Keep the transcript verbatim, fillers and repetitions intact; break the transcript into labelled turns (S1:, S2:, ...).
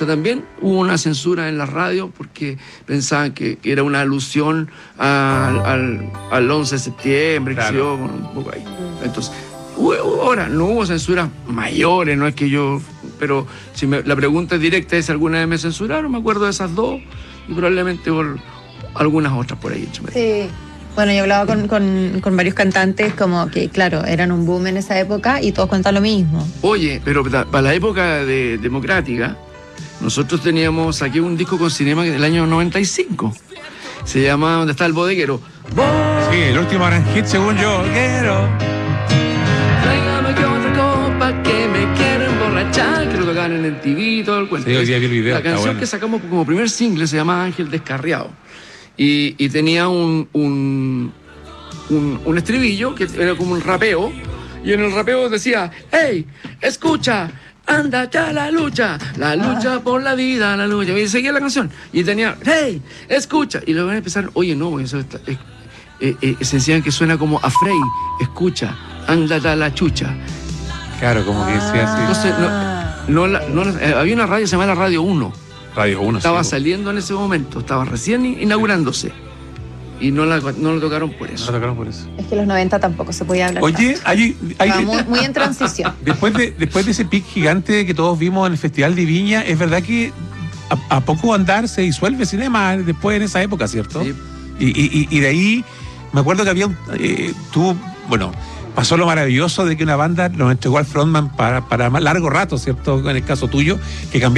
S1: sea, también hubo una censura en la radio porque pensaban que, que era una alusión al, al, al once de septiembre, claro. Que se dio un poco ahí. Entonces, ahora, no hubo censuras mayores, no es que yo... Pero si me, la pregunta directa es si alguna vez me censuraron, me acuerdo de esas dos y probablemente por algunas otras por ahí.
S2: Sí. Bueno, yo hablaba con, con, con varios cantantes como que, claro, eran un boom en esa época y todos cuentan lo mismo.
S1: Oye, pero para la época de democrática, nosotros teníamos aquí un disco con Cinema del año noventa y cinco. Se llama ¿Dónde está el bodeguero?
S3: Sí, el último gran hit según yo. Bodeguero.
S1: Tráigame que otra copa que me quiero emborrachar. Que lo tocaban en el T V y todo el cuento.
S3: Sí, hoy día vi el video.
S1: La canción bueno. que sacamos como primer single se llama Ángel Descarriado. Y, y tenía un, un, un, un estribillo que era como un rapeo. Y en el rapeo decía, hey, escucha, anda ya la lucha, la lucha por la vida, la lucha. Y seguía la canción. Y tenía, hey, escucha. Y luego empezaron, oye, no, porque eso está, es, eh, eh, se decían que suena como a Frey, escucha, anda ya la chucha.
S3: Claro, como que decía así.
S1: Entonces, no, no, la, no, eh, había una radio, se llamaba Radio uno.
S3: Radio uno.
S1: Estaba
S3: sí,
S1: saliendo en ese momento, estaba recién inaugurándose. Y no la, no lo tocaron por eso.
S3: No lo tocaron por eso.
S2: Es que los noventa tampoco se podía hablar.
S3: Oye,
S2: tanto.
S3: hay, hay
S2: muy, muy en transición.
S3: Después de, después de ese pic gigante que todos vimos en el Festival de Viña, es verdad que a, a poco andar se disuelve Cinema después en esa época, ¿cierto?
S1: Sí.
S3: Y, y, y de ahí, me acuerdo que había un... Eh, tú, bueno... Pasó lo maravilloso de que una banda nos entregó al frontman para, para más largo rato, ¿cierto? En el caso tuyo, que cambió